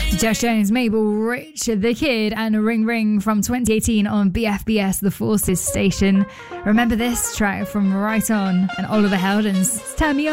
Jess Jones, Mabel, Rich the Kid, and Ring Ring from 2018 on BFBS, the Forces station. Remember this track from Right On and Oliver Heldens. Turn Me On.